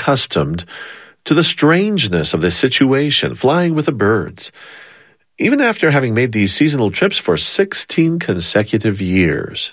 accustomed to the strangeness of this situation, flying with the birds, even after having made these seasonal trips for 16 consecutive years.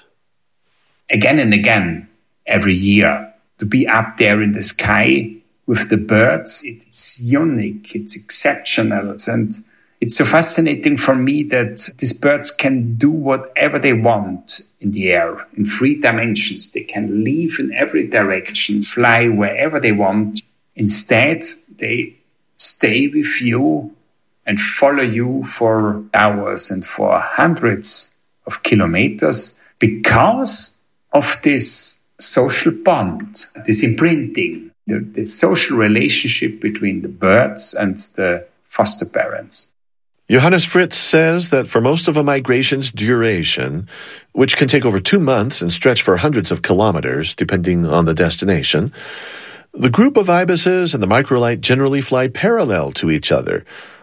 Again and again, every year, to be up there in the sky with the birds, it's unique, it's exceptional, and it's so fascinating for me that these birds can do whatever they want in the air, in 3 dimensions. They can leave in every direction, fly wherever they want. Instead, they stay with you and follow you for hours and for hundreds of kilometers because of this social bond, this imprinting, the social relationship between the birds and the foster parents. Johannes Fritz says that for most of a migration's duration, which can take over 2 months and stretch for hundreds of kilometers, depending on the destination, the group of ibises and the microlight generally fly parallel to each other,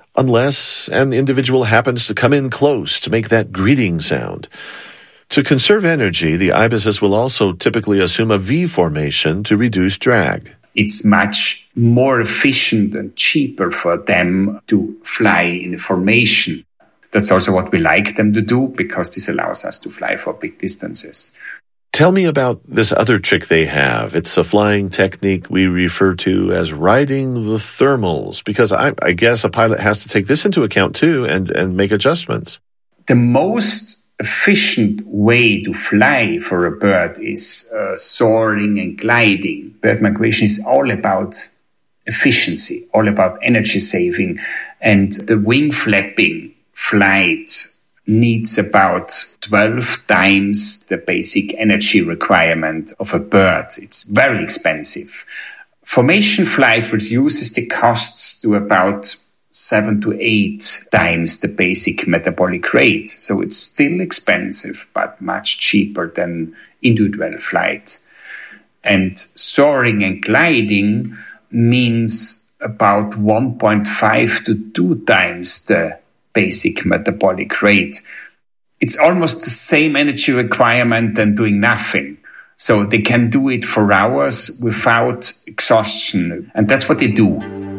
unless an individual happens to come in close to make that greeting sound. To conserve energy, the ibises will also typically assume a V formation to reduce drag. It's much more efficient and cheaper for them to fly in a formation. That's also what we like them to do, because this allows us to fly for big distances. Tell me about this other trick they have. It's a flying technique we refer to as riding the thermals, because I guess a pilot has to take this into account too and make adjustments. The most efficient way to fly for a bird is soaring and gliding. Bird migration is all about efficiency, all about energy saving, and the wing flapping flight needs about 12 times the basic energy requirement of a bird. It's very expensive. Formation flight reduces the costs to about 7 to 8 times the basic metabolic rate. So it's still expensive, but much cheaper than individual flight. And soaring and gliding means about 1.5 to 2 times the basic metabolic rate. It's almost the same energy requirement than doing nothing. So they can do it for hours without exhaustion. And that's what they do.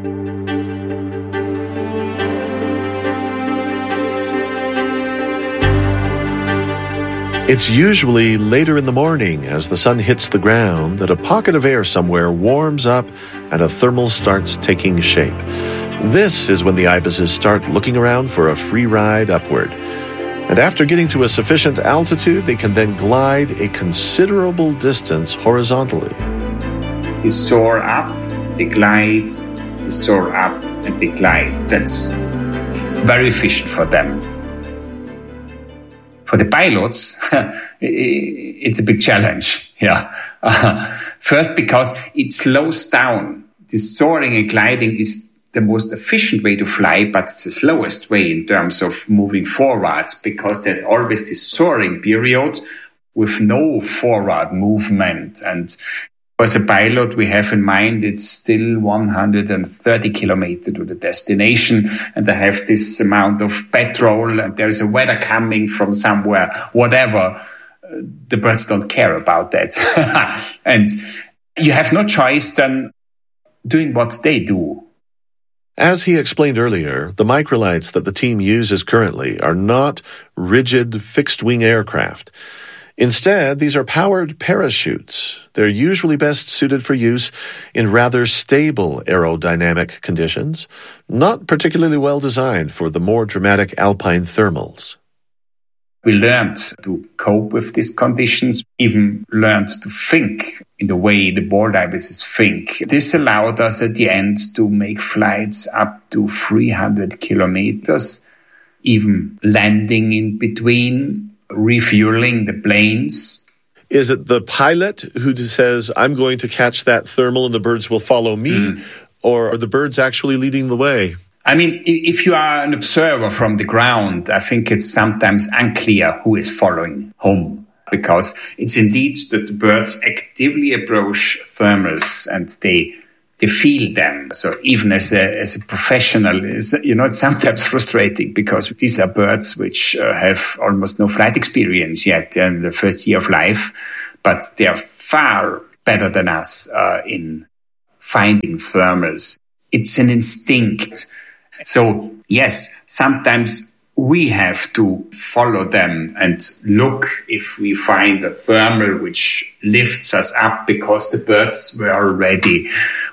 It's usually later in the morning as the sun hits the ground that a pocket of air somewhere warms up and a thermal starts taking shape. This is when the ibises start looking around for a free ride upward. And after getting to a sufficient altitude, they can then glide a considerable distance horizontally. They soar up, they glide, they soar up, and they glide. That's very efficient for them. For the pilots, it's a big challenge. First, because it slows down. The soaring and gliding is the most efficient way to fly, but it's the slowest way in terms of moving forward, because there's always this soaring period with no forward movement. And as a pilot, we have in mind it's still 130 kilometers to the destination, and I have this amount of petrol, and there's a weather coming from somewhere, whatever. The birds don't care about that. And you have no choice than doing what they do. As he explained earlier, the microlights that the team uses currently are not rigid fixed-wing aircraft. Instead, these are powered parachutes. They're usually best suited for use in rather stable aerodynamic conditions, not particularly well designed for the more dramatic alpine thermals. We learned to cope with these conditions, even learned to think in the way the bald ibises think. This allowed us at the end to make flights up to 300 kilometers, even landing in between, refueling the planes. Is it the pilot who says, I'm going to catch that thermal and the birds will follow me, or are the birds actually leading the way? I mean, if you are an observer from the ground, I think it's sometimes unclear who is following whom, because it's indeed that the birds actively approach thermals and they feel them. So even as a professional, it's sometimes frustrating, because these are birds which have almost no flight experience yet in the first year of life, but they are far better than us in finding thermals. It's an instinct. So yes, sometimes we have to follow them and look if we find a thermal which lifts us up because the birds were already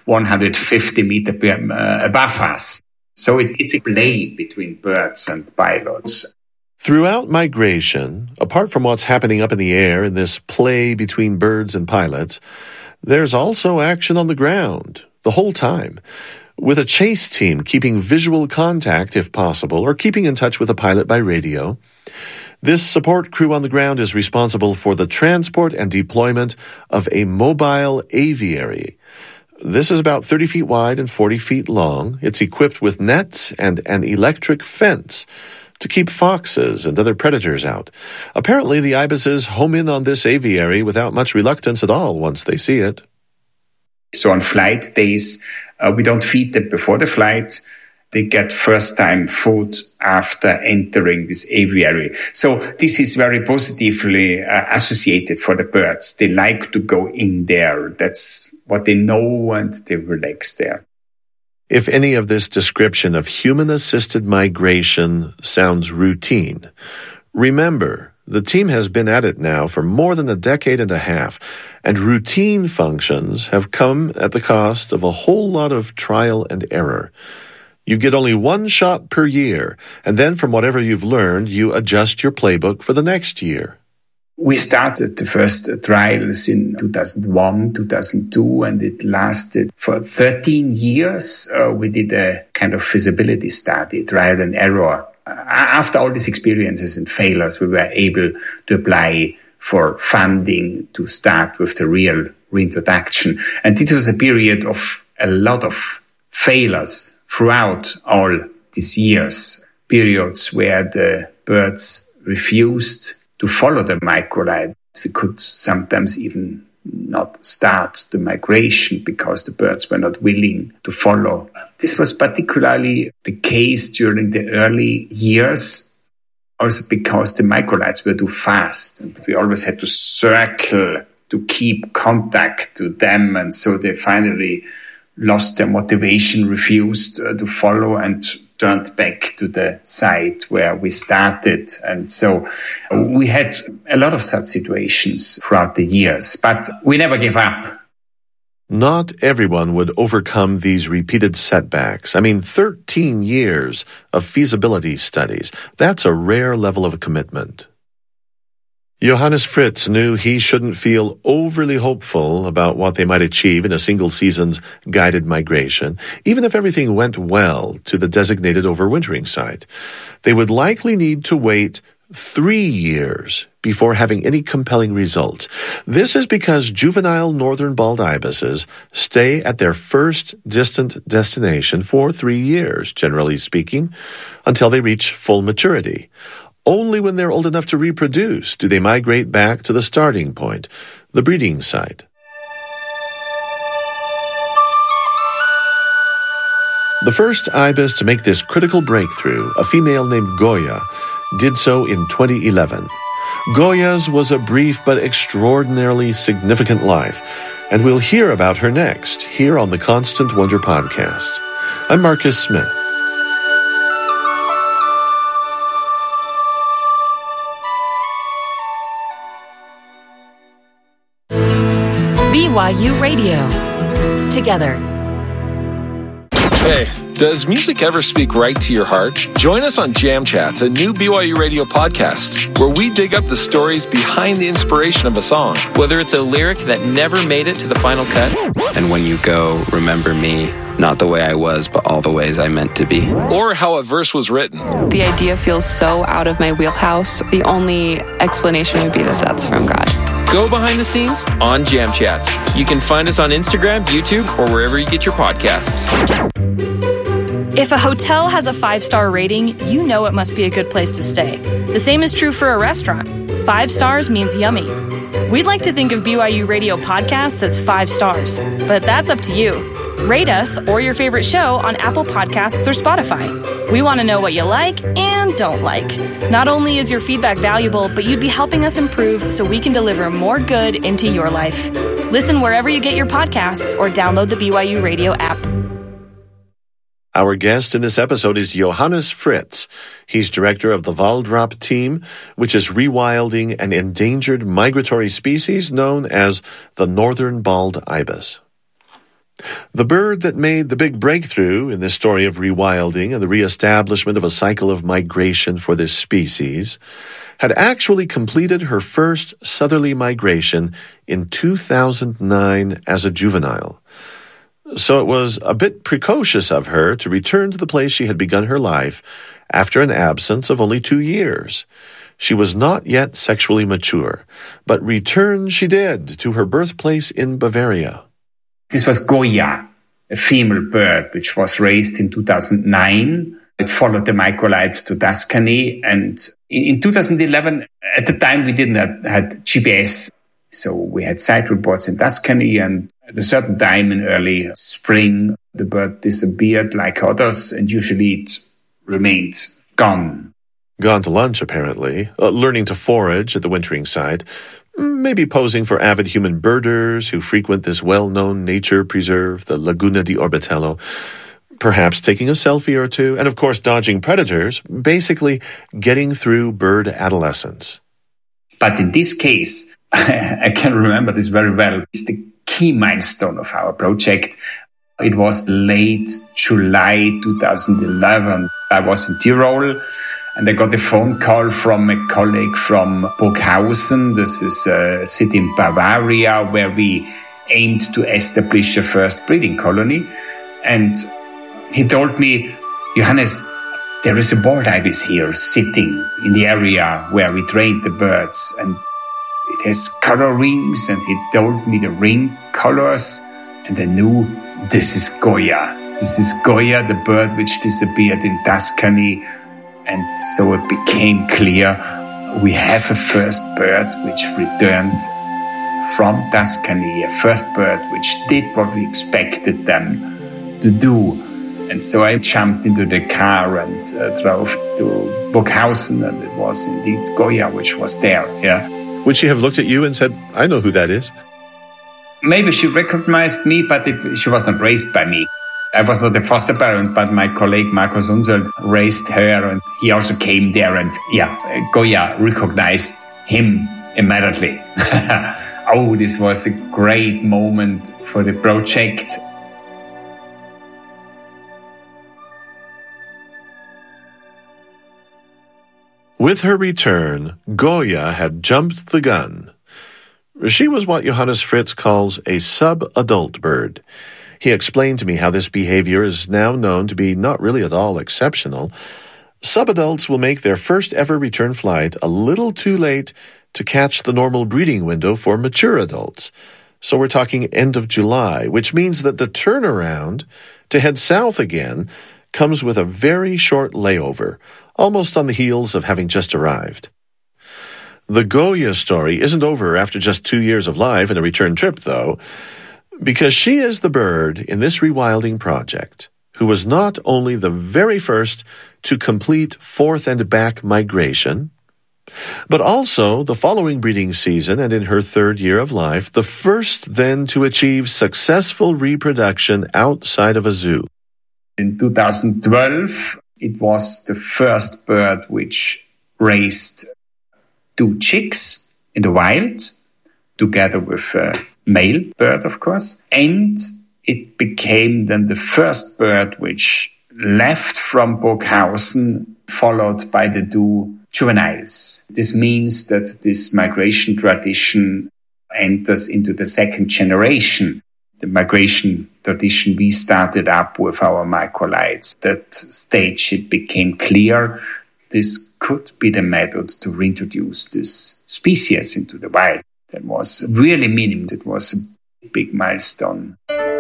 150 meters above us. So it's a play between birds and pilots. Throughout migration, apart from what's happening up in the air in this play between birds and pilots, there's also action on the ground the whole time, with a chase team keeping visual contact if possible or keeping in touch with a pilot by radio. This support crew on the ground is responsible for the transport and deployment of a mobile aviary. This is about 30 feet wide and 40 feet long. It's equipped with nets and an electric fence to keep foxes and other predators out. Apparently, the ibises home in on this aviary without much reluctance at all once they see it. So on flight days, we don't feed them before the flight. They get first-time food after entering this aviary. So this is very positively associated for the birds. They like to go in there. That's what they know, and they relax there. If any of this description of human-assisted migration sounds routine, remember, the team has been at it now for more than a decade and a half, and routine functions have come at the cost of a whole lot of trial and error. You get only one shot per year, and then from whatever you've learned, you adjust your playbook for the next year. We started the first trials in 2001, 2002, and it lasted for 13 years. We did a kind of feasibility study, trial and error. After all these experiences and failures, we were able to apply for funding to start with the real reintroduction. And this was a period of a lot of failures throughout all these years, periods where the birds refused to follow the microlight. We could sometimes even not start the migration because the birds were not willing to follow. This was particularly the case during the early years, also because the microlights were too fast and we always had to circle to keep contact to them. And so they finally lost their motivation, refused to follow, and turned back to the site where we started. And so we had a lot of such situations throughout the years, but we never gave up. Not everyone would overcome these repeated setbacks. 13 years of feasibility studies. That's a rare level of commitment. Johannes Fritz knew he shouldn't feel overly hopeful about what they might achieve in a single season's guided migration, even if everything went well to the designated overwintering site. They would likely need to wait 3 years before having any compelling results. This is because juvenile northern bald ibises stay at their first distant destination for 3 years, generally speaking, until they reach full maturity. Only when they're old enough to reproduce do they migrate back to the starting point, the breeding site. The first ibis to make this critical breakthrough, a female named Goya, did so in 2011. Goya's was a brief but extraordinarily significant life, and we'll hear about her next, here on the Constant Wonder podcast. I'm Marcus Smith. BYU Radio. Together. Hey, does music ever speak right to your heart? Join us on Jam Chats, a new BYU Radio podcast, where we dig up the stories behind the inspiration of a song. Whether it's a lyric that never made it to the final cut. And when you go, remember me, not the way I was, but all the ways I meant to be. Or how a verse was written. The idea feels so out of my wheelhouse. The only explanation would be that that's from God. Go behind the scenes on Jam Chats. You can find us on Instagram, YouTube, or wherever you get your podcasts. If a hotel has a 5-star rating, you know it must be a good place to stay. The same is true for a restaurant. 5 stars means yummy. We'd like to think of BYU Radio podcasts as 5 stars, but that's up to you. Rate us or your favorite show on Apple Podcasts or Spotify. We want to know what you like and don't like. Not only is your feedback valuable, but you'd be helping us improve so we can deliver more good into your life. Listen wherever you get your podcasts or download the BYU Radio app. Our guest in this episode is Johannes Fritz. He's director of the Waldrapp team, which is rewilding an endangered migratory species known as the northern bald ibis. The bird that made the big breakthrough in this story of rewilding and the reestablishment of a cycle of migration for this species had actually completed her first southerly migration in 2009 as a juvenile. So it was a bit precocious of her to return to the place she had begun her life after an absence of only 2 years. She was not yet sexually mature, but return she did to her birthplace in Bavaria. This was Goya, a female bird, which was raised in 2009. It followed the microlight to Tuscany. And in 2011, at the time, we didn't have GPS. So we had site reports in Tuscany, and at a certain time in early spring, the bird disappeared like others, and usually it remained gone. Gone to lunch, apparently, learning to forage at the wintering site, maybe posing for avid human birders who frequent this well-known nature preserve, the Laguna di Orbitello, perhaps taking a selfie or two, and of course dodging predators, basically getting through bird adolescence. But in this case, I can remember this very well. It's the key milestone of our project. It was late July 2011. I was in Tyrol, and I got a phone call from a colleague from Burghausen. This is a city in Bavaria where we aimed to establish a first breeding colony. And he told me, Johannes, there is a bald ibis here sitting in the area where we trained the birds. And it has color rings, and he told me the ring colors. And I knew this is Goya. This is Goya, the bird which disappeared in Tuscany. And so it became clear we have a first bird which returned from Tuscany, a first bird which did what we expected them to do. And so I jumped into the car and drove to Burghausen, and it was indeed Goya which was there. Yeah. Would she have looked at you and said, I know who that is? Maybe she recognized me, but she was not raised by me. I was not the foster parent, but my colleague Markus Unseld raised her, and he also came there, and Goya recognized him immediately. Oh, this was a great moment for the project. With her return, Goya had jumped the gun. She was what Johannes Fritz calls a sub-adult bird. He explained to me how this behavior is now known to be not really at all exceptional. Subadults will make their first ever return flight a little too late to catch the normal breeding window for mature adults. So we're talking end of July, which means that the turnaround to head south again comes with a very short layover, almost on the heels of having just arrived. The Goya story isn't over after just 2 years of life and a return trip, though, because she is the bird in this rewilding project who was not only the very first to complete forth and back migration, but also the following breeding season and in her 3rd year of life, the first then to achieve successful reproduction outside of a zoo. In 2012, it was the first bird which raised 2 chicks in the wild, together with a male bird, of course. And it became then the first bird which left from Burghausen, followed by the 2 juveniles. This means that this migration tradition enters into the 2nd generation. The migration tradition we started up with our microlights. That stage it became clear this could be the method to reintroduce this species into the wild. That was really meaningful. It was a big milestone.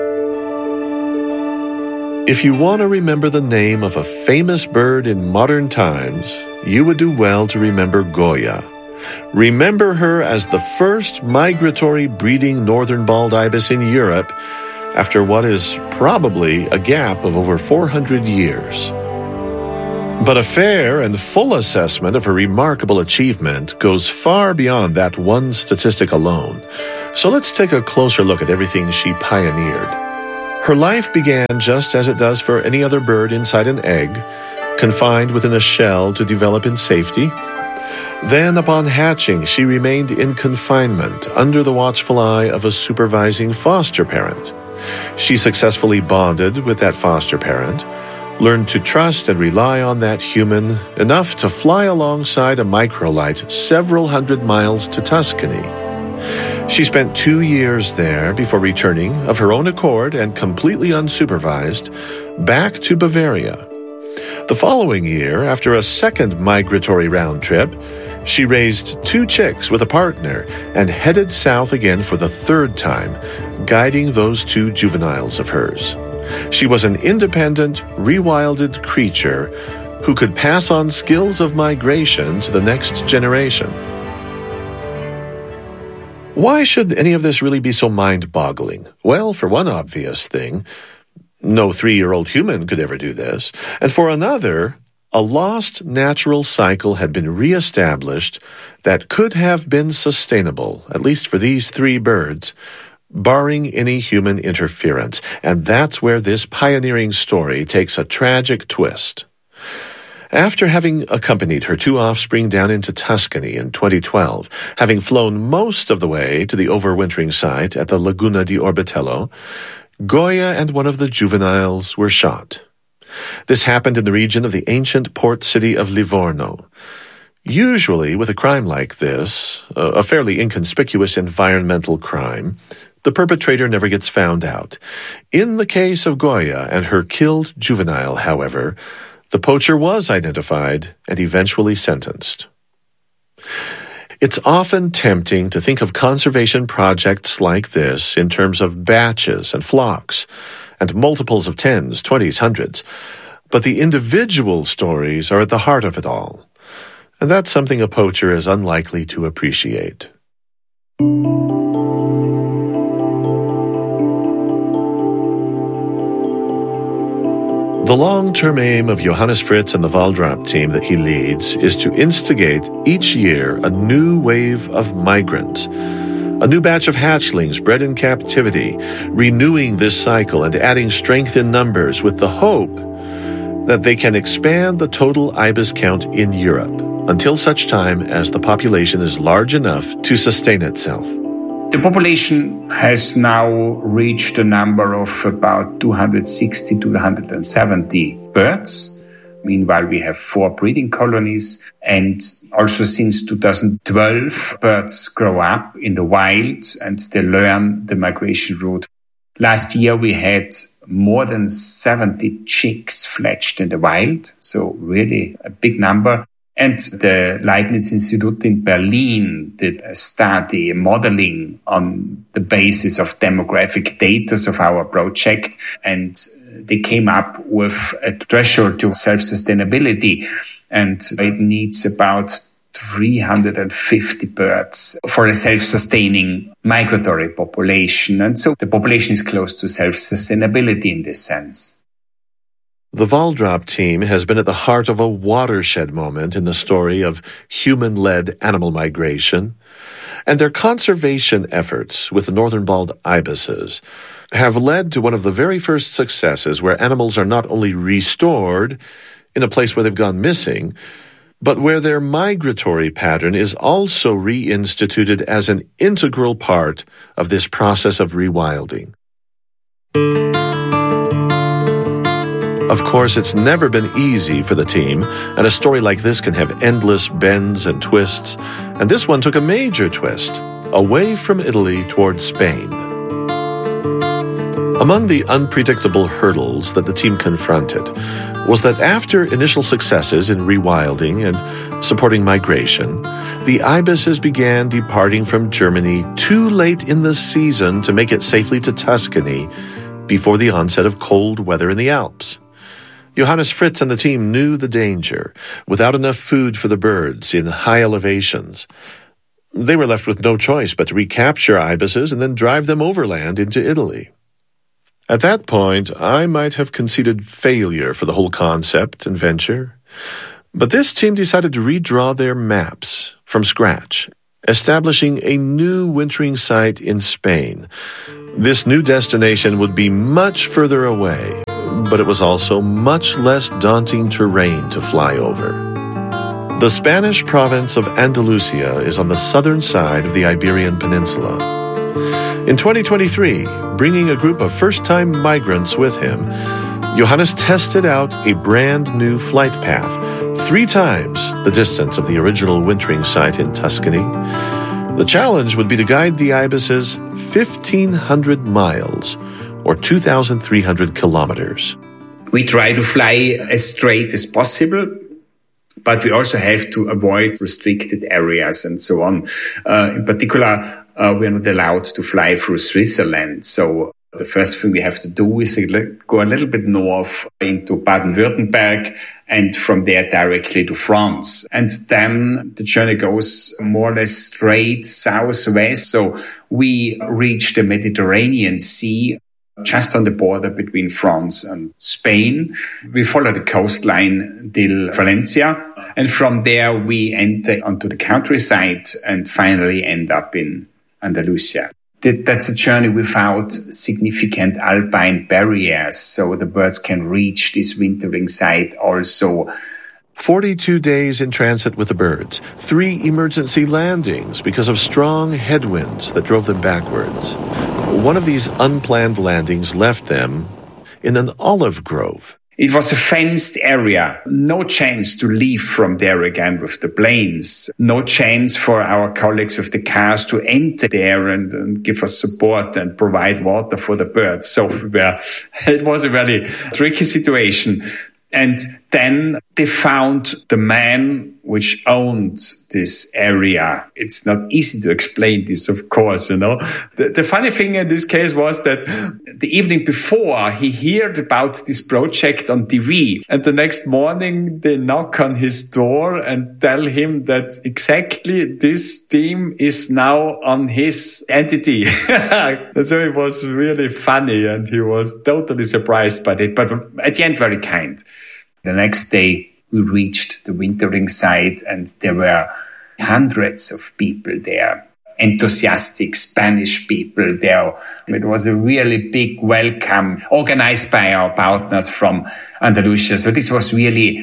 If you want to remember the name of a famous bird in modern times, you would do well to remember Goya. Remember her as the first migratory breeding northern bald ibis in Europe after what is probably a gap of over 400 years. But a fair and full assessment of her remarkable achievement goes far beyond that one statistic alone. So let's take a closer look at everything she pioneered. Her life began just as it does for any other bird inside an egg, confined within a shell to develop in safety. Then, upon hatching, she remained in confinement under the watchful eye of a supervising foster parent. She successfully bonded with that foster parent, learned to trust and rely on that human enough to fly alongside a microlight several hundred miles to Tuscany. She spent 2 years there before returning, of her own accord and completely unsupervised, back to Bavaria. The following year, after a second migratory round trip, she raised 2 chicks with a partner and headed south again for the 3rd time, guiding those 2 juveniles of hers. She was an independent, rewilded creature who could pass on skills of migration to the next generation. Why should any of this really be so mind-boggling? Well, for one obvious thing, no 3-year-old human could ever do this. And for another, a lost natural cycle had been re-established that could have been sustainable, at least for these 3 birds, barring any human interference. And that's where this pioneering story takes a tragic twist. After having accompanied her 2 offspring down into Tuscany in 2012, having flown most of the way to the overwintering site at the Laguna di Orbitello, Goya and one of the juveniles were shot. This happened in the region of the ancient port city of Livorno. Usually, with a crime like this, a fairly inconspicuous environmental crime, the perpetrator never gets found out. In the case of Goya and her killed juvenile, however, the poacher was identified and eventually sentenced. It's often tempting to think of conservation projects like this in terms of batches and flocks, and multiples of 10s, 20s, 100s. But the individual stories are at the heart of it all. And that's something a poacher is unlikely to appreciate. The long-term aim of Johannes Fritz and the Waldrapp team that he leads is to instigate each year a new wave of migrants, a new batch of hatchlings bred in captivity, renewing this cycle and adding strength in numbers with the hope that they can expand the total ibis count in Europe until such time as the population is large enough to sustain itself. The population has now reached a number of about 260 to 270 birds. Meanwhile, we have 4 breeding colonies, and also since 2012, birds grow up in the wild and they learn the migration route. Last year, we had more than 70 chicks fledged in the wild, so really a big number. And the Leibniz Institute in Berlin did a study, a modeling on the basis of demographic data of our project, and they came up with a threshold to self-sustainability, and it needs about 350 birds for a self-sustaining migratory population. And so the population is close to self-sustainability in this sense. The Waldrapp team has been at the heart of a watershed moment in the story of human-led animal migration, and their conservation efforts with the northern bald ibises have led to one of the very first successes where animals are not only restored in a place where they've gone missing, but where their migratory pattern is also reinstituted as an integral part of this process of rewilding. Of course, it's never been easy for the team, and a story like this can have endless bends and twists, and this one took a major twist, away from Italy towards Spain. Among the unpredictable hurdles that the team confronted was that after initial successes in rewilding and supporting migration, the ibises began departing from Germany too late in the season to make it safely to Tuscany before the onset of cold weather in the Alps. Johannes Fritz and the team knew the danger. Without enough food for the birds in high elevations, they were left with no choice but to recapture ibises and then drive them overland into Italy. At that point, I might have conceded failure for the whole concept and venture, but this team decided to redraw their maps from scratch establishing a new wintering site in Spain. This new destination would be much further away, but it was also much less daunting terrain to fly over. The Spanish province of Andalusia is on the southern side of the Iberian Peninsula. In 2023, bringing a group of first-time migrants with him, Johannes tested out a brand new flight path, 3 times the distance of the original wintering site in Tuscany. The challenge would be to guide the ibises 1,500 miles, or 2,300 kilometers. We try to fly as straight as possible, but we also have to avoid restricted areas and so on. In particular, we are not allowed to fly through Switzerland. So the first thing we have to do is go a little bit north into Baden-Württemberg and from there directly to France. And then the journey goes more or less straight southwest. So we reach the Mediterranean Sea just on the border between France and Spain. We follow the coastline till Valencia. And from there, we enter onto the countryside and finally end up in Andalusia. That's a journey without significant alpine barriers, so the birds can reach this wintering site also. 42 days in transit with the birds, 3 emergency landings because of strong headwinds that drove them backwards. One of these unplanned landings left them in an olive grove. It was a fenced area. No chance to leave from there again with the planes. No chance for our colleagues with the cars to enter there and give us support and provide water for the birds. So it was a very tricky situation. And then they found the man which owned this area. It's not easy to explain this, of course, you know. The funny thing in this case was that the evening before he heard about this project on TV. And the next morning they knock on his door and tell him that exactly this team is now on his entity. So it was really funny and he was totally surprised by it, but at the end very kind. The next day, we reached the wintering site and there were hundreds of people there, enthusiastic Spanish people there. It was a really big welcome organized by our partners from Andalusia. So this was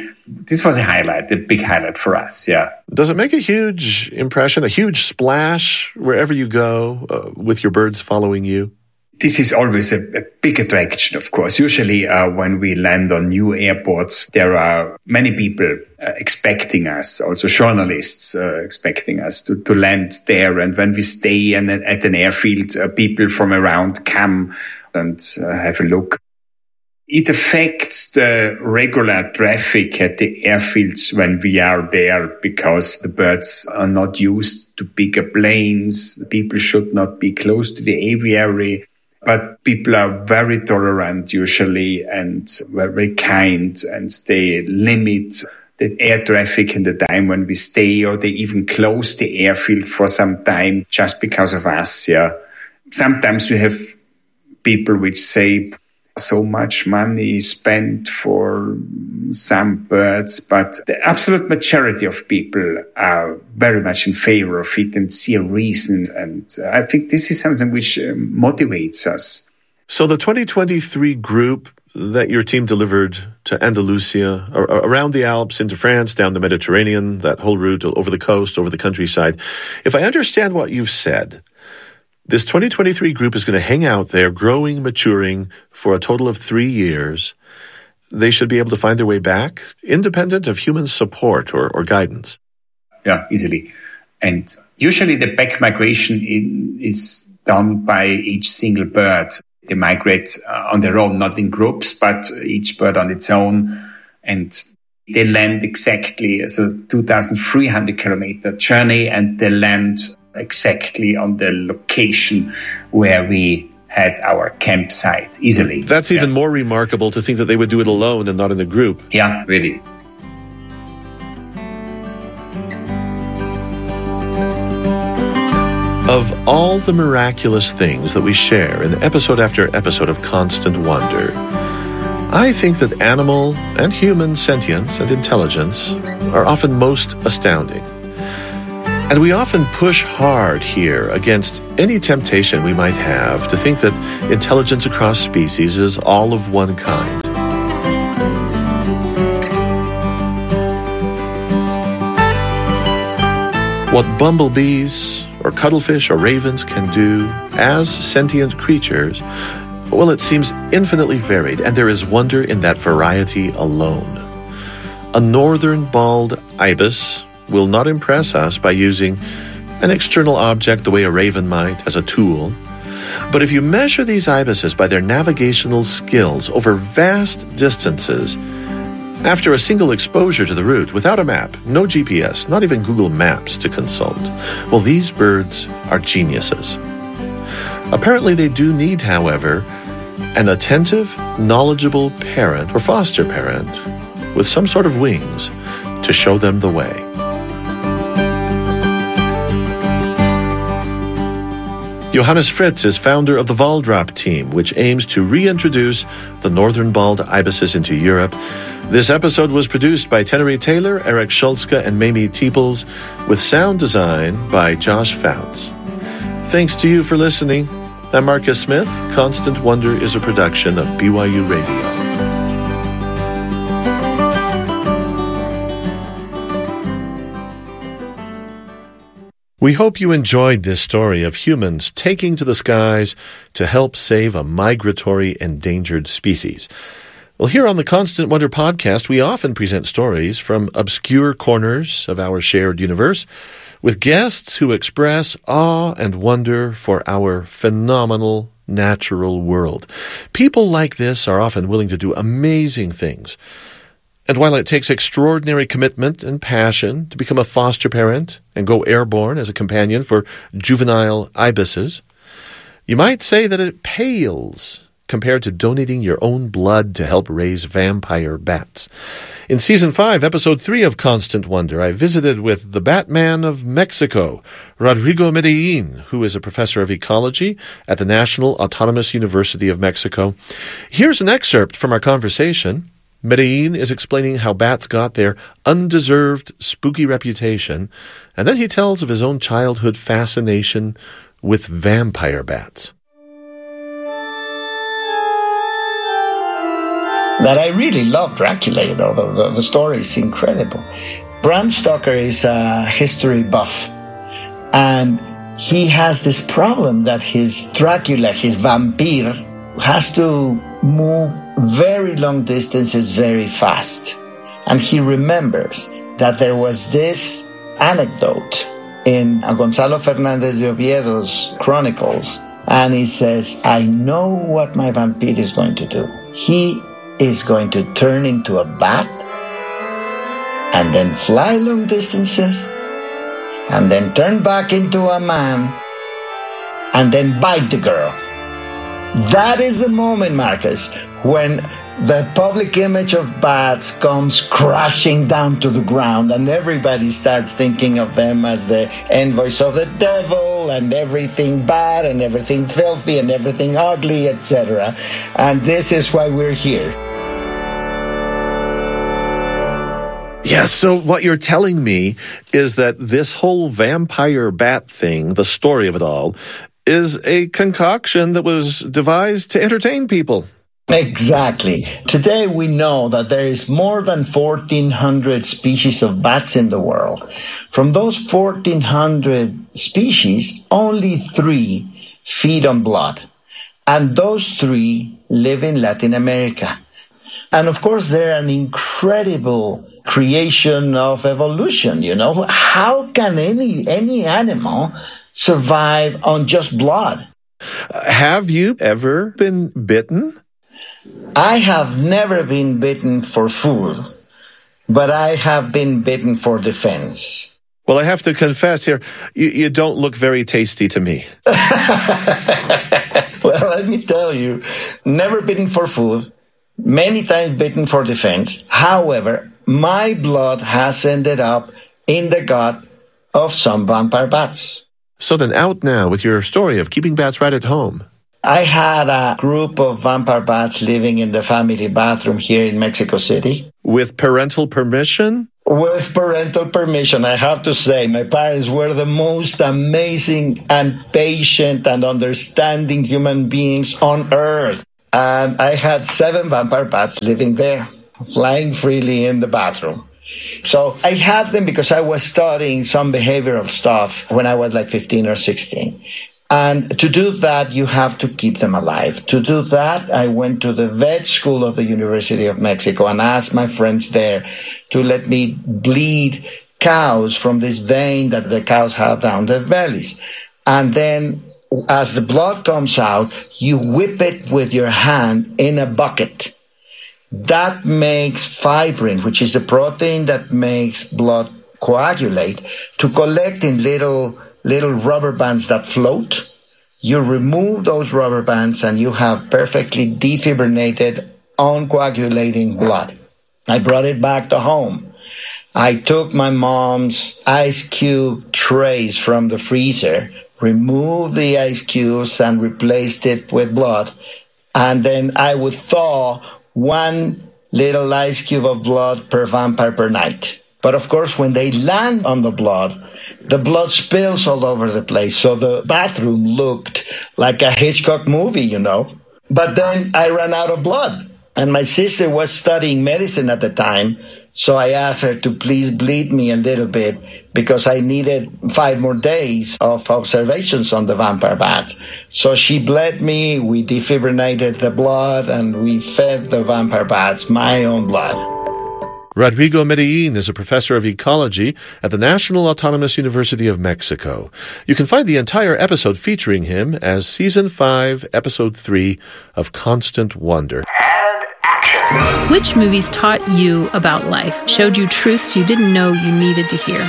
a highlight, a big highlight for us, yeah. Does it make a huge impression, a huge splash wherever you go with your birds following you? This is always a big attraction, of course. Usually when we land on new airports, there are many people expecting us, also journalists expecting us to land there. And when we stay at an airfield, people from around come and have a look. It affects the regular traffic at the airfields when we are there because the birds are not used to bigger planes. People should not be close to the aviary. But people are very tolerant usually and very kind, and they limit the air traffic in the time when we stay, or they even close the airfield for some time just because of us. Yeah. Sometimes we have people which say so much money spent for some birds, but the absolute majority of people are very much in favor of it and see a reason. And I think this is something which motivates us. So the 2023 group that your team delivered to Andalusia, around the Alps, into France, down the Mediterranean, that whole route over the coast, over the countryside. If I understand what you've said, this 2023 group is going to hang out there, growing, maturing, for a total of 3 years. They should be able to find their way back, independent of human support or guidance. Yeah, easily. And usually the back migration is done by each single bird. They migrate on their own, not in groups, but each bird on its own. And they land exactly, so 2,300 kilometer journey, and they land exactly on the location where we had our campsite easily. That's even more remarkable, to think that they would do it alone and not in a group. Yeah, really. Of all the miraculous things that we share in episode after episode of Constant Wonder, I think that animal and human sentience and intelligence are often most astounding. And we often push hard here against any temptation we might have to think that intelligence across species is all of one kind. What bumblebees or cuttlefish or ravens can do as sentient creatures, well, it seems infinitely varied, and there is wonder in that variety alone. A northern bald ibis will not impress us by using an external object the way a raven might as a tool. But if you measure these ibises by their navigational skills over vast distances, after a single exposure to the route, without a map, no GPS, not even Google Maps to consult, well, these birds are geniuses. Apparently they do need, however, an attentive, knowledgeable parent or foster parent with some sort of wings to show them the way. Johannes Fritz is founder of the Waldrop team, which aims to reintroduce the northern bald ibises into Europe. This episode was produced by Tenery Taylor, Eric Schultzke, and Mamie Teeples, with sound design by Josh Fouts. Thanks to you for listening. I'm Marcus Smith. Constant Wonder is a production of BYU Radio. We hope you enjoyed this story of humans taking to the skies to help save a migratory endangered species. Well, here on the Constant Wonder podcast, we often present stories from obscure corners of our shared universe with guests who express awe and wonder for our phenomenal natural world. People like this are often willing to do amazing things. And while it takes extraordinary commitment and passion to become a foster parent and go airborne as a companion for juvenile ibises, you might say that it pales compared to donating your own blood to help raise vampire bats. In Season 5, Episode 3 of Constant Wonder, I visited with the Batman of Mexico, Rodrigo Medellin, who is a professor of ecology at the National Autonomous University of Mexico. Here's an excerpt from our conversation. Medellin is explaining how bats got their undeserved spooky reputation, and then he tells of his own childhood fascination with vampire bats. That I really love Dracula, the story is incredible. Bram Stoker is a history buff, and he has this problem that his Dracula, his vampire, has to move very long distances very fast. And he remembers that there was this anecdote in Gonzalo Fernández de Oviedo's Chronicles, and he says, I know what my vampire is going to do. He is going to turn into a bat and then fly long distances and then turn back into a man and then bite the girl. That is the moment, Marcus, when the public image of bats comes crashing down to the ground and everybody starts thinking of them as the envoys of the devil and everything bad and everything filthy and everything ugly, etc. And this is why we're here. Yeah, so what you're telling me is that this whole vampire bat thing, the story of it all, is a concoction that was devised to entertain people. Exactly. Today we know that there is more than 1,400 species of bats in the world. From those 1,400 species, only 3 feed on blood. And those 3 live in Latin America. And of course, they're an incredible creation of evolution, How can any animal survive on just blood? Have you ever been bitten? I have never been bitten for food, but I have been bitten for defense. Well, I have to confess here, you don't look very tasty to me. Well, let me tell you, never bitten for food, many times bitten for defense. However, my blood has ended up in the gut of some vampire bats. So then out now with your story of keeping bats right at home. I had a group of vampire bats living in the family bathroom here in Mexico City. With parental permission? with parental permission. I have to say, my parents were the most amazing and patient and understanding human beings on earth. And I had 7 vampire bats living there, flying freely in the bathroom. So I had them because I was studying some behavioral stuff when I was like 15 or 16. And to do that, you have to keep them alive. To do that, I went to the vet school of the University of Mexico and asked my friends there to let me bleed cows from this vein that the cows have down their bellies. And then as the blood comes out, you whip it with your hand in a bucket. That makes fibrin, which is the protein that makes blood coagulate, to collect in little rubber bands that float. You remove those rubber bands and you have perfectly defibrinated, uncoagulating blood. I brought it back to home. I took my mom's ice cube trays from the freezer, removed the ice cubes and replaced it with blood. And then I would thaw 1 little ice cube of blood per vampire per night. But of course, when they land on the blood spills all over the place. So the bathroom looked like a Hitchcock movie, you know. But then I ran out of blood. And my sister was studying medicine at the time. So I asked her to please bleed me a little bit because I needed 5 more days of observations on the vampire bats. So she bled me, we defibrinated the blood, and we fed the vampire bats my own blood. Rodrigo Medellin is a professor of ecology at the National Autonomous University of Mexico. You can find the entire episode featuring him as Season 5, Episode 3 of Constant Wonder. Which movies taught you about life, showed you truths you didn't know you needed to hear?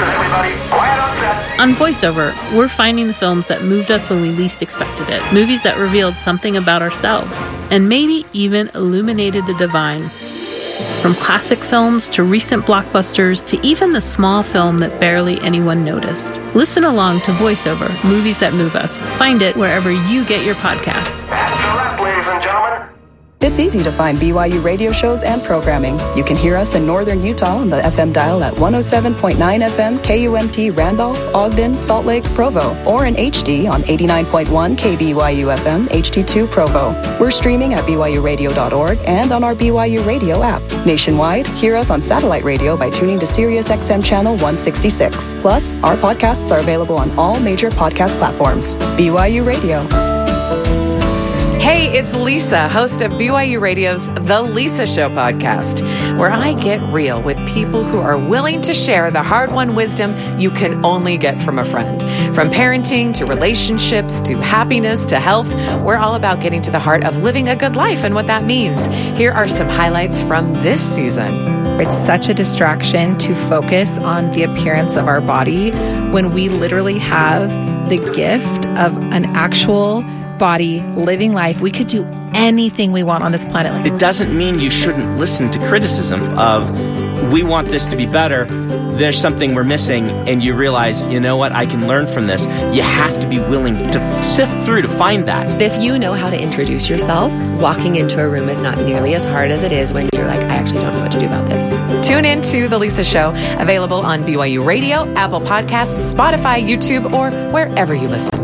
On VoiceOver, we're finding the films that moved us when we least expected it, movies that revealed something about ourselves, and maybe even illuminated the divine. From classic films to recent blockbusters to even the small film that barely anyone noticed. Listen along to VoiceOver, Movies That Move Us. Find it wherever you get your podcasts. That's a wrap, ladies and gentlemen. It's easy to find BYU radio shows and programming. You can hear us in northern Utah on the FM dial at 107.9 FM KUMT Randolph, Ogden, Salt Lake, Provo, or in HD on 89.1 KBYU FM HD2 Provo. We're streaming at BYURadio.org and on our BYU Radio app. Nationwide, hear us on satellite radio by tuning to Sirius XM Channel 166. Plus, our podcasts are available on all major podcast platforms. BYU Radio. Hey, it's Lisa, host of BYU Radio's The Lisa Show podcast, where I get real with people who are willing to share the hard-won wisdom you can only get from a friend. From parenting to relationships to happiness to health, we're all about getting to the heart of living a good life and what that means. Here are some highlights from this season. It's such a distraction to focus on the appearance of our body when we literally have the gift of an actual body, living life. We could do anything we want on this planet. It doesn't mean you shouldn't listen to criticism of, we want this to be better, there's something we're missing, and you realize, you know what, I can learn from this. You have to be willing to sift through to find that. If you know how to introduce yourself, walking into a room is not nearly as hard as it is when you're like, I actually don't know what to do about this. Tune in to The Lisa Show, available on BYU Radio, Apple Podcasts, Spotify, YouTube, or wherever you listen.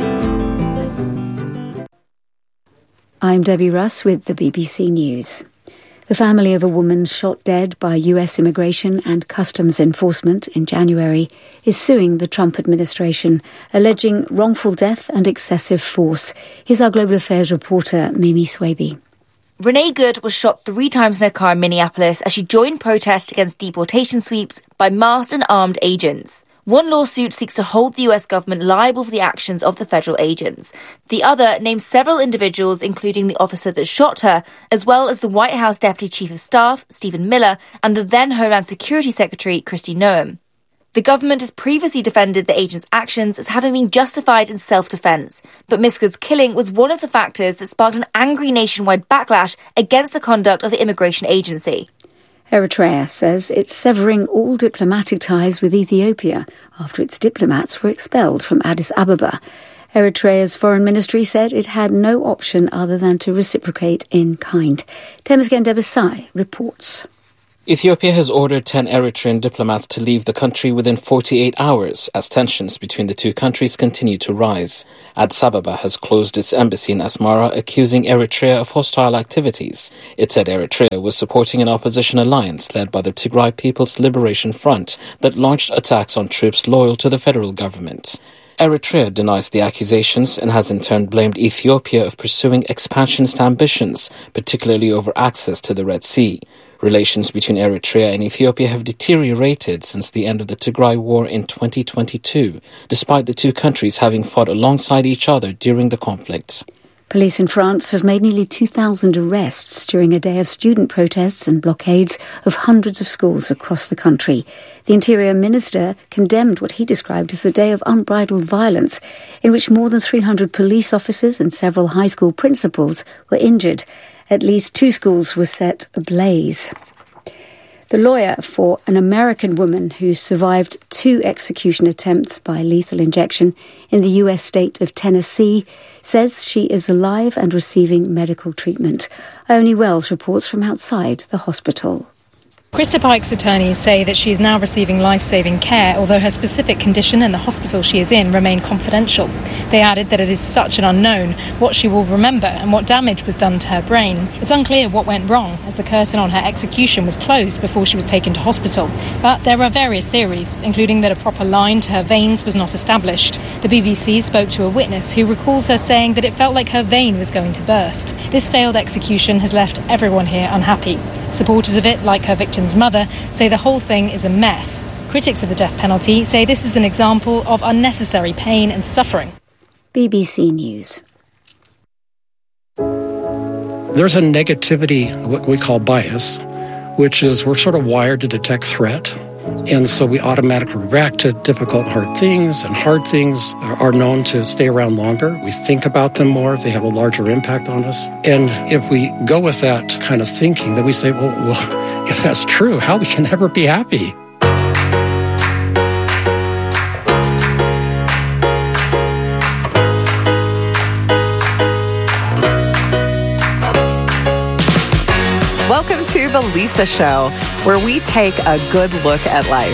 I'm Debbie Russ with the BBC News. The family of a woman shot dead by US Immigration and Customs Enforcement in January is suing the Trump administration, alleging wrongful death and excessive force. Here's our Global Affairs reporter, Mimi Swaby. Renee Good was shot 3 times in her car in Minneapolis as she joined protests against deportation sweeps by masked and armed agents. One lawsuit seeks to hold the US government liable for the actions of the federal agents. The other names several individuals, including the officer that shot her, as well as the White House Deputy Chief of Staff, Stephen Miller, and the then Homeland Security Secretary, Kristi Noem. The government has previously defended the agents' actions as having been justified in self-defense, but Ms. Good's killing was one of the factors that sparked an angry nationwide backlash against the conduct of the immigration agency. Eritrea says it's severing all diplomatic ties with Ethiopia after its diplomats were expelled from Addis Ababa. Eritrea's foreign ministry said it had no option other than to reciprocate in kind. Temesgen Debesai reports. Ethiopia has ordered 10 Eritrean diplomats to leave the country within 48 hours as tensions between the two countries continue to rise. Addis Ababa has closed its embassy in Asmara, accusing Eritrea of hostile activities. It said Eritrea was supporting an opposition alliance led by the Tigray People's Liberation Front that launched attacks on troops loyal to the federal government. Eritrea denies the accusations and has in turn blamed Ethiopia of pursuing expansionist ambitions, particularly over access to the Red Sea. Relations between Eritrea and Ethiopia have deteriorated since the end of the Tigray War in 2022, despite the two countries having fought alongside each other during the conflict. Police in France have made nearly 2,000 arrests during a day of student protests and blockades of hundreds of schools across the country. The Interior Minister condemned what he described as a day of unbridled violence, in which more than 300 police officers and several high school principals were injured. At least 2 schools were set ablaze. The lawyer for an American woman who survived 2 execution attempts by lethal injection in the U.S. state of Tennessee says she is alive and receiving medical treatment. Ione Wells reports from outside the hospital. Krista Pike's attorneys say that she is now receiving life-saving care, although her specific condition and the hospital she is in remain confidential. They added that it is such an unknown what she will remember and what damage was done to her brain. It's unclear what went wrong, as the curtain on her execution was closed before she was taken to hospital. But there are various theories, including that a proper line to her veins was not established. The BBC spoke to a witness who recalls her saying that it felt like her vein was going to burst. This failed execution has left everyone here unhappy. Supporters of it, like her victim's mother, say the whole thing is a mess. Critics of the death penalty say this is an example of unnecessary pain and suffering. BBC News. There's a negativity, what we call bias, which is we're sort of wired to detect threat. And so we automatically react to difficult, hard things, and hard things are known to stay around longer. We think about them more. They have a larger impact on us. And if we go with that kind of thinking, then we say, well, if that's true, how we can ever be happy? Welcome to The Lisa Show, where we take a good look at life.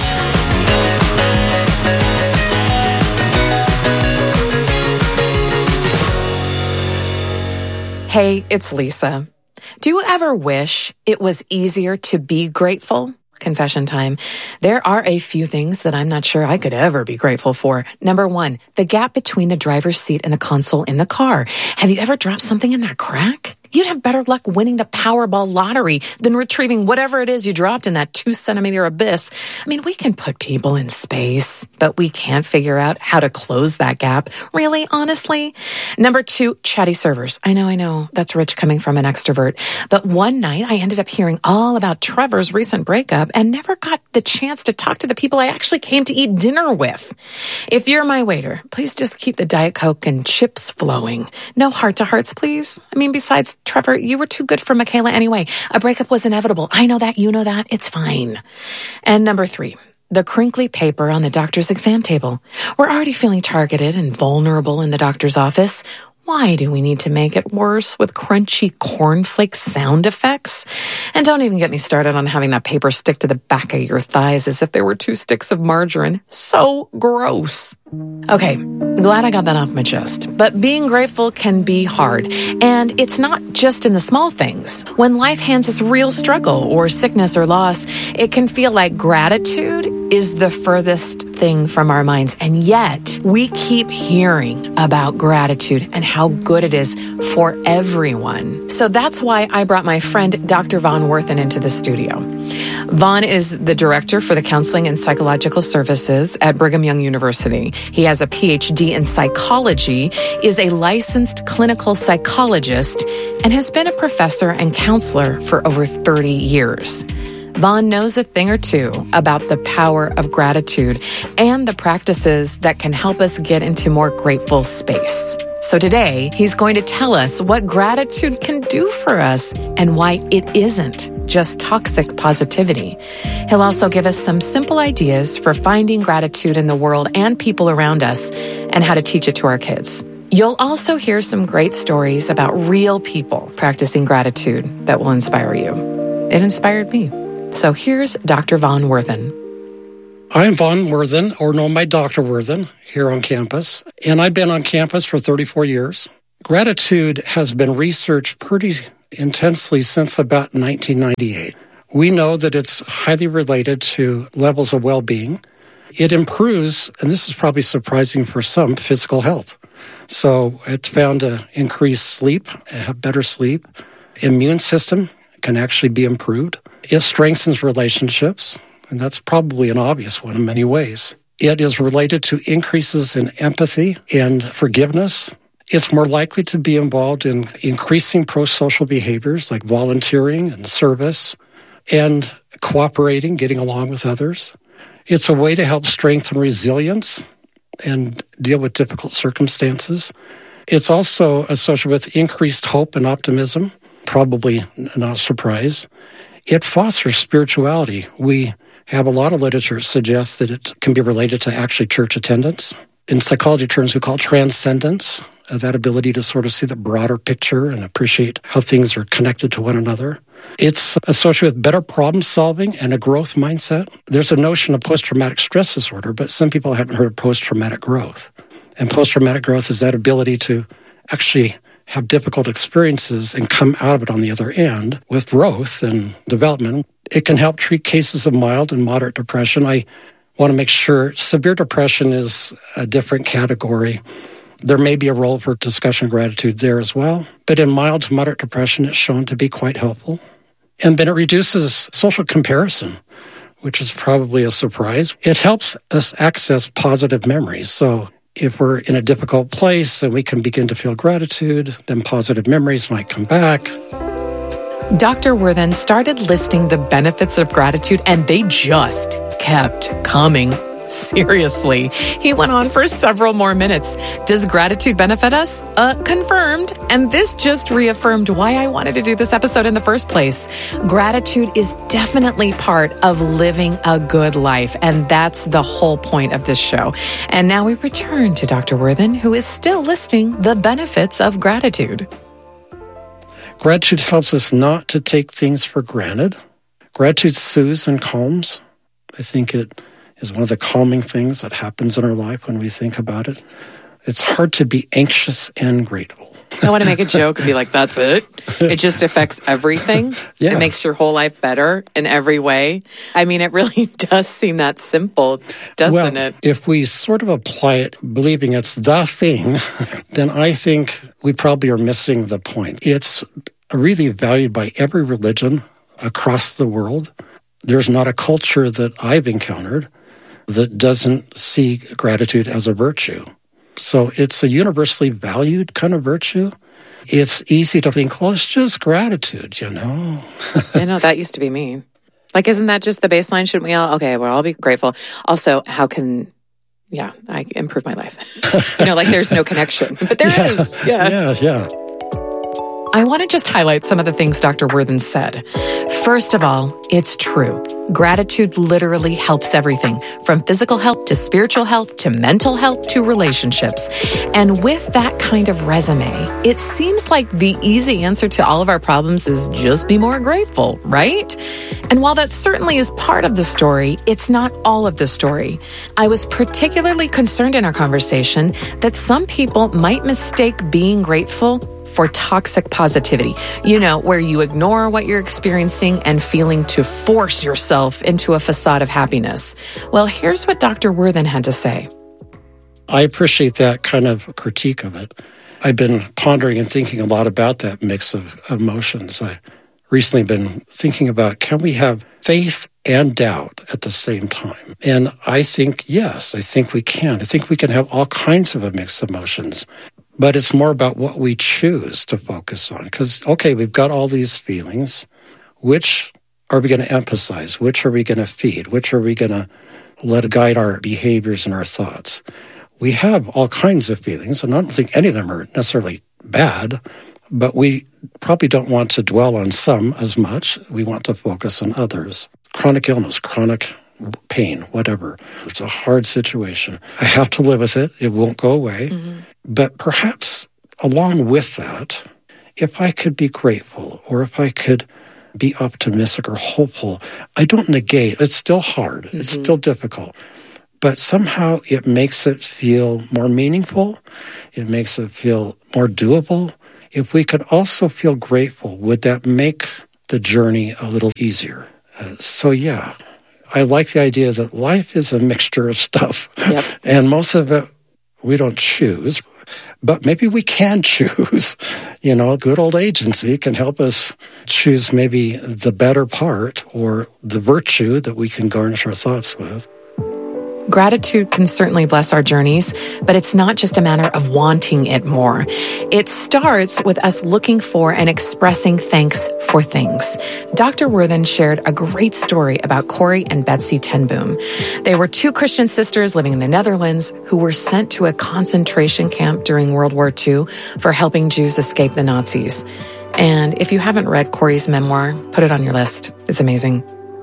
Hey, it's Lisa. Do you ever wish it was easier to be grateful? Confession time. There are a few things that I'm not sure I could ever be grateful for. Number 1, the gap between the driver's seat and the console in the car. Have you ever dropped something in that crack? You'd have better luck winning the Powerball lottery than retrieving whatever it is you dropped in that 2-centimeter abyss. I mean, we can put people in space, but we can't figure out how to close that gap. Really, honestly? Number 2, chatty servers. I know, that's rich coming from an extrovert. But one night I ended up hearing all about Trevor's recent breakup and never got the chance to talk to the people I actually came to eat dinner with. If you're my waiter, please just keep the Diet Coke and chips flowing. No heart-to-hearts, please. I mean, besides Trevor, you were too good for Michaela anyway. A breakup was inevitable. I know that. You know that. It's fine. And number 3, the crinkly paper on the doctor's exam table. We're already feeling targeted and vulnerable in the doctor's office. Why do we need to make it worse with crunchy cornflake sound effects? And don't even get me started on having that paper stick to the back of your thighs as if there were 2 sticks of margarine. So gross. Okay, glad I got that off my chest. But being grateful can be hard. And it's not just in the small things. When life hands us real struggle or sickness or loss, it can feel like gratitude is the furthest thing from our minds. And yet, we keep hearing about gratitude and how good it is for everyone. So that's why I brought my friend Dr. Vaughn Worthen into the studio. Vaughn is the director for the Counseling and Psychological Services at Brigham Young University. He has a PhD in psychology, is a licensed clinical psychologist, and has been a professor and counselor for over 30 years. Vaughn knows a thing or two about the power of gratitude and the practices that can help us get into more grateful space. So today, he's going to tell us what gratitude can do for us and why it isn't just toxic positivity. He'll also give us some simple ideas for finding gratitude in the world and people around us and how to teach it to our kids. You'll also hear some great stories about real people practicing gratitude that will inspire you. It inspired me. So here's Dr. Von Werthen. I'm Von Werthen, or known by Dr. Werthen, here on campus. And I've been on campus for 34 years. Gratitude has been researched pretty intensely since about 1998. We know that it's highly related to levels of well-being. It improves, and this is probably surprising for some, physical health. So it's found to increase sleep, have better sleep. Immune system can actually be improved. It strengthens relationships, and that's probably an obvious one in many ways. It is related to increases in empathy and forgiveness. It's more likely to be involved in increasing pro-social behaviors like volunteering and service and cooperating, getting along with others. It's a way to help strengthen resilience and deal with difficult circumstances. It's also associated with increased hope and optimism, probably not a surprise. It fosters spirituality. We have a lot of literature that suggests that it can be related to actually church attendance. In psychology terms, we call it transcendence, that ability to sort of see the broader picture and appreciate how things are connected to one another. It's associated with better problem solving and a growth mindset. There's a notion of post-traumatic stress disorder, but some people haven't heard of post-traumatic growth. And post-traumatic growth is that ability to actually have difficult experiences and come out of it on the other end with growth and development. It can help treat cases of mild and moderate depression. I want to make sure severe depression is a different category. There may be a role for discussion of gratitude there as well. But in mild to moderate depression, it's shown to be quite helpful. And then it reduces social comparison, which is probably a surprise. It helps us access positive memories. So if we're in a difficult place and we can begin to feel gratitude, then positive memories might come back. Dr. Werthen started listing the benefits of gratitude, and they just kept coming. Seriously. He went on for several more minutes. Does gratitude benefit us? Confirmed. And this just reaffirmed why I wanted to do this episode in the first place. Gratitude is definitely part of living a good life, and that's the whole point of this show. And now we return to Dr. Werthen, who is still listing the benefits of gratitude. Gratitude helps us not to take things for granted. Gratitude soothes and calms. I think it is one of the calming things that happens in our life when we think about it. It's hard to be anxious and grateful. I want to make a joke and be like, that's it? It just affects everything? Yeah. It makes your whole life better in every way? I mean, it really does seem that simple, doesn't it? If we sort of apply it, believing it's the thing, then I think we probably are missing the point. It's really valued by every religion across the world. There's not a culture that I've encountered that doesn't see gratitude as a virtue. So it's a universally valued kind of virtue. It's easy to think, well, it's just gratitude, you know? I know, that used to be me. Like, isn't that just the baseline? Shouldn't we all? Okay, well, I'll be grateful. Also, how can, I improve my life? Like there's no connection. But there is. Yeah. I want to just highlight some of the things Dr. Werthen said. First of all, it's true. Gratitude literally helps everything, from physical health to spiritual health to mental health to relationships. And with that kind of resume, it seems like the easy answer to all of our problems is just be more grateful, right? And while that certainly is part of the story, it's not all of the story. I was particularly concerned in our conversation that some people might mistake being grateful for toxic positivity, where you ignore what you're experiencing and feeling to force yourself into a facade of happiness. Well, here's what Dr. Werthen had to say. I appreciate that kind of critique of it. I've been pondering and thinking a lot about that mix of emotions. I recently been thinking about, can we have faith and doubt at the same time? And I think, yes, I think we can. I think we can have all kinds of a mix of emotions. But it's more about what we choose to focus on. Because, okay, we've got all these feelings. Which are we going to emphasize? Which are we going to feed? Which are we going to let guide our behaviors and our thoughts? We have all kinds of feelings, and I don't think any of them are necessarily bad, but we probably don't want to dwell on some as much. We want to focus on others. Chronic illness, chronic pain, whatever. It's a hard situation. I have to live with it. It won't go away. Mm-hmm. But perhaps along with that, if I could be grateful, or if I could be optimistic or hopeful. I don't negate. It's still hard. It's still difficult. But somehow it makes it feel more meaningful. It makes it feel more doable. If we could also feel grateful, would that make the journey a little easier? I like the idea that life is a mixture of stuff. Yep. And most of it we don't choose, but maybe we can choose. Good old agency can help us choose maybe the better part or the virtue that we can garnish our thoughts with. Gratitude can certainly bless our journeys, but it's not just a matter of wanting it more. It starts with us looking for and expressing thanks for things. Dr. Worthen shared a great story about Corrie and Betsy ten Boom. They were two Christian sisters living in the Netherlands who were sent to a concentration camp during World War II for helping Jews escape the Nazis. And if you haven't read Corrie's memoir, put it on your list. It's amazing.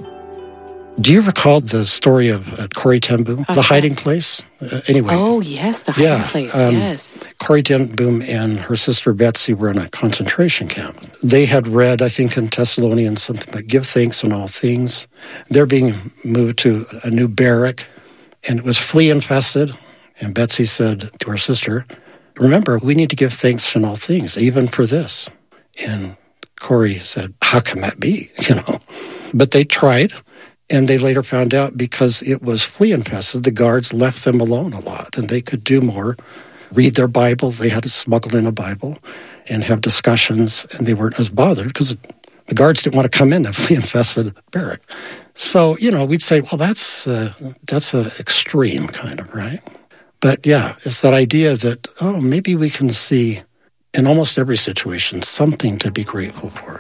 Do you recall the story of Corrie ten Boom, The Hiding Place? Anyway. Oh, yes, The Hiding Place, yes. Corrie ten Boom and her sister Betsy were in a concentration camp. They had read, I think, in Thessalonians something like, give thanks in all things. They're being moved to a new barrack, and it was flea-infested. And Betsy said to her sister, remember, we need to give thanks in all things, even for this. And Corrie said, how can that be? But they tried. And they later found out because it was flea-infested, the guards left them alone a lot, and they could do more, read their Bible. They had to smuggle in a Bible and have discussions, and they weren't as bothered because the guards didn't want to come in a flea-infested barrack. So, we'd say, well, that's an extreme kind of, right? But yeah, it's that idea that, maybe we can see in almost every situation something to be grateful for.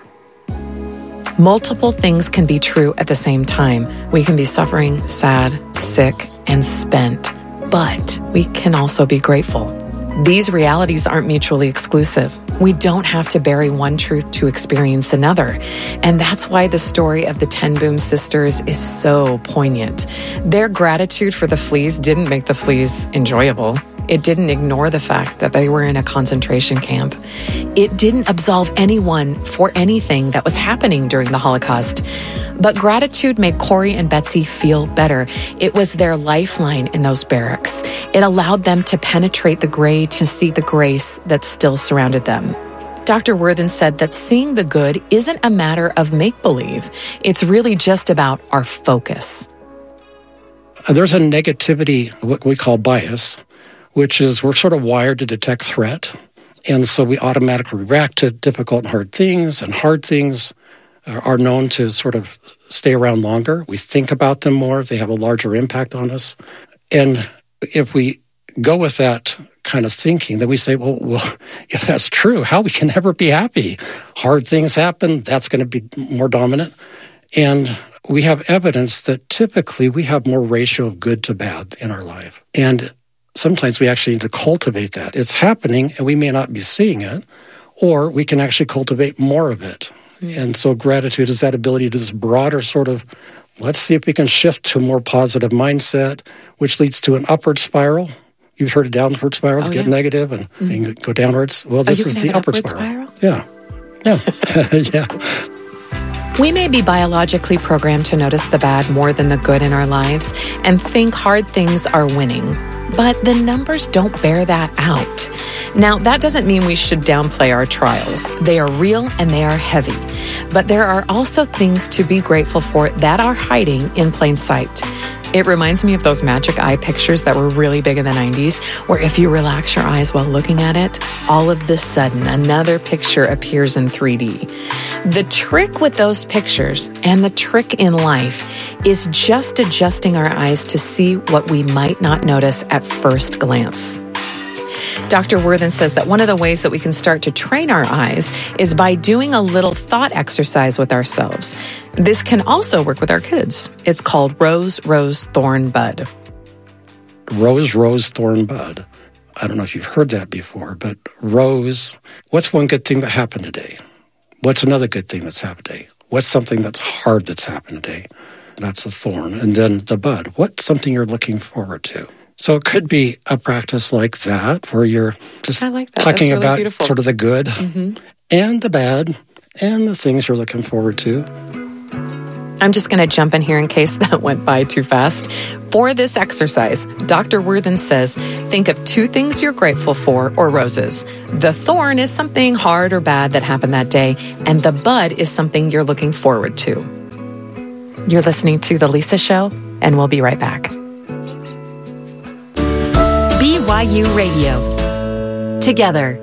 Multiple things can be true at the same time. We can be suffering, sad, sick, and spent, but we can also be grateful. These realities aren't mutually exclusive. We don't have to bury one truth to experience another. And that's why the story of the ten Boom sisters is so poignant. Their gratitude for the fleas didn't make the fleas enjoyable. It didn't ignore the fact that they were in a concentration camp. It didn't absolve anyone for anything that was happening during the Holocaust. But gratitude made Corrie and Betsy feel better. It was their lifeline in those barracks. It allowed them to penetrate the gray to see the grace that still surrounded them. Dr. Worthen said that seeing the good isn't a matter of make-believe. It's really just about our focus. There's a negativity, what we call bias, which is we're sort of wired to detect threat. And so we automatically react to difficult and hard things are known to sort of stay around longer. We think about them more. They have a larger impact on us. And if we go with that kind of thinking, then we say, well, if that's true, how we can never be happy? Hard things happen. That's going to be more dominant. And we have evidence that typically we have more ratio of good to bad in our life. And sometimes we actually need to cultivate that. It's happening and we may not be seeing it, or we can actually cultivate more of it. And so gratitude is that ability to this broader sort of, let's see if we can shift to a more positive mindset, which leads to an upward spiral. You've heard of downward spirals, negative and go downwards. Well, this is the upward spiral. Yeah. Yeah. We may be biologically programmed to notice the bad more than the good in our lives and think hard things are winning. But the numbers don't bear that out. Now, that doesn't mean we should downplay our trials. They are real and they are heavy. But there are also things to be grateful for that are hiding in plain sight. It reminds me of those magic eye pictures that were really big in the 90s, where if you relax your eyes while looking at it, all of a sudden another picture appears in 3D. The trick with those pictures and the trick in life is just adjusting our eyes to see what we might not notice at first glance. Dr. Worthen says that one of the ways that we can start to train our eyes is by doing a little thought exercise with ourselves. This can also work with our kids. It's called Rose, Rose, Thorn, Bud. Rose, Rose, Thorn, Bud. I don't know if you've heard that before, but Rose, what's one good thing that happened today? What's another good thing that's happened today? What's something that's hard that's happened today? That's a thorn. And then the bud, what's something you're looking forward to? So it could be a practice like that, where you're just talking really about beautiful. Sort of the good and the bad and the things you're looking forward to. I'm just going to jump in here in case that went by too fast. For this exercise, Dr. Worthen says, think of 2 things you're grateful for or roses. The thorn is something hard or bad that happened that day, and the bud is something you're looking forward to. You're listening to The Lisa Show, and we'll be right back. BYU Radio. Together.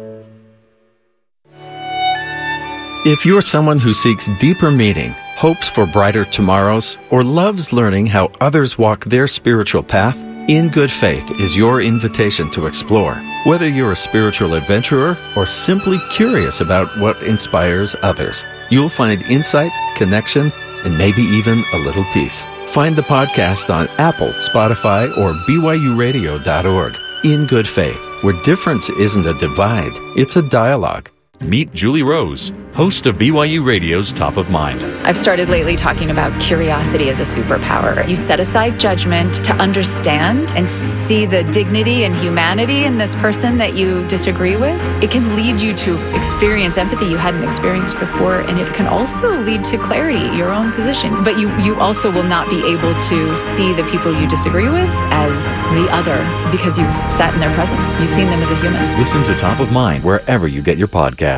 If you're someone who seeks deeper meaning, hopes for brighter tomorrows, or loves learning how others walk their spiritual path, In Good Faith is your invitation to explore. Whether you're a spiritual adventurer or simply curious about what inspires others, you'll find insight, connection, and maybe even a little peace. Find the podcast on Apple, Spotify, or BYURadio.org. In Good Faith, where difference isn't a divide, it's a dialogue. Meet Julie Rose, host of BYU Radio's Top of Mind. I've started lately talking about curiosity as a superpower. You set aside judgment to understand and see the dignity and humanity in this person that you disagree with. It can lead you to experience empathy you hadn't experienced before, and it can also lead to clarity, your own position. But you also will not be able to see the people you disagree with as the other because you've sat in their presence. You've seen them as a human. Listen to Top of Mind wherever you get your podcasts.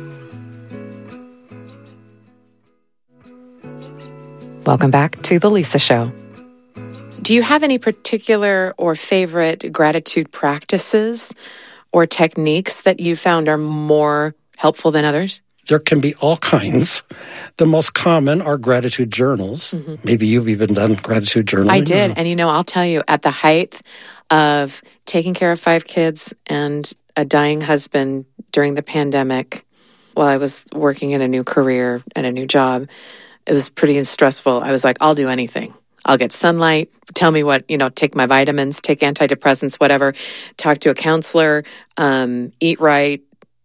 Welcome back to The Lisa Show. Do you have any particular or favorite gratitude practices or techniques that you found are more helpful than others? There can be all kinds. The most common are gratitude journals. Mm-hmm. Maybe you've even done gratitude journaling. I did. And I'll tell you, at the height of taking care of 5 kids and a dying husband during the pandemic, while I was working in a new career and a new job, it was pretty stressful. I was like, I'll do anything. I'll get sunlight, tell me what, take my vitamins, take antidepressants, whatever, talk to a counselor, eat right,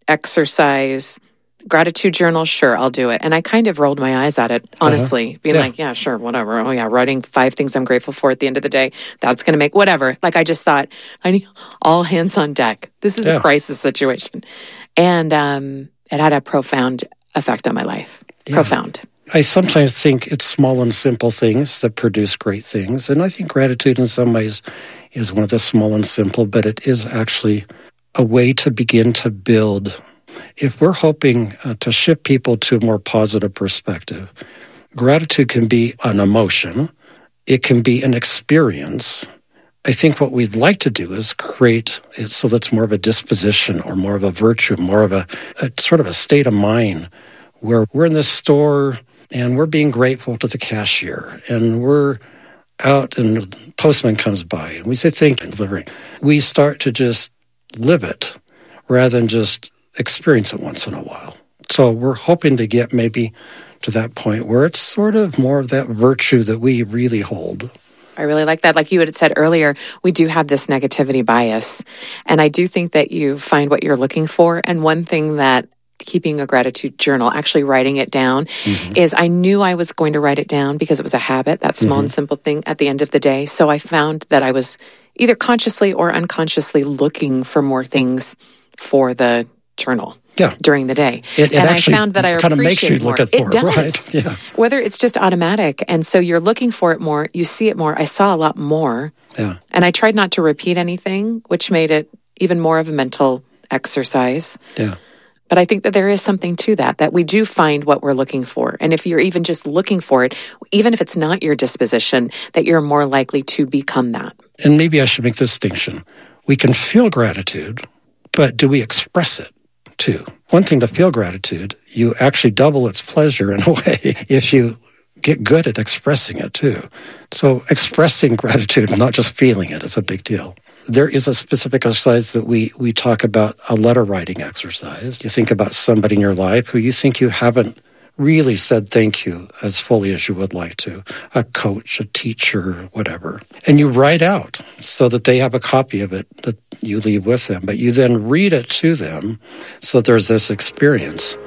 exercise, gratitude journal, sure, I'll do it. And I kind of rolled my eyes at it, honestly, being like, yeah, sure, whatever. Oh yeah, writing 5 things I'm grateful for at the end of the day, that's going to make whatever. Like I just thought, I need all hands on deck. This is a crisis situation. And it had a profound effect on my life. Yeah. Profound. I sometimes think it's small and simple things that produce great things. And I think gratitude in some ways is one of the small and simple, but it is actually a way to begin to build. If we're hoping to shift people to a more positive perspective, gratitude can be an emotion. It can be an experience. I think what we'd like to do is create it so that's more of a disposition or more of a virtue, more of a sort of a state of mind where we're in this store and we're being grateful to the cashier and we're out and the postman comes by and we say thank you and delivery. We start to just live it rather than just experience it once in a while. So we're hoping to get maybe to that point where it's sort of more of that virtue that we really hold. I really like that. Like you had said earlier, we do have this negativity bias. And I do think that you find what you're looking for. And one thing that keeping a gratitude journal, actually writing it down, is I knew I was going to write it down because it was a habit, that small and simple thing at the end of the day. So I found that I was either consciously or unconsciously looking for more things for the journal. During the day. It I found that I kind of makes you more. look at it, does. Right? Yeah. Whether it's just automatic. And so you're looking for it more, you see it more. I saw a lot more. Yeah. And I tried not to repeat anything, which made it even more of a mental exercise. Yeah. But I think that there is something to that we do find what we're looking for. And if you're even just looking for it, even if it's not your disposition, that you're more likely to become that. And maybe I should make this distinction. We can feel gratitude, but do we express it too? One thing to feel gratitude, you actually double its pleasure in a way if you get good at expressing it too. So expressing gratitude, not just feeling it, is a big deal. There is a specific exercise that we talk about, a letter writing exercise. You think about somebody in your life who you think you haven't really said thank you as fully as you would like to, a coach, a teacher, whatever. And you write out so that they have a copy of it that you leave with them, but you then read it to them so that there's this experience.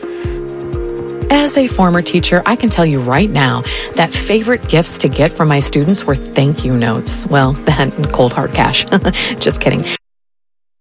As a former teacher, I can tell you right now that favorite gifts to get from my students were thank you notes. Well, that and cold hard cash. Just kidding.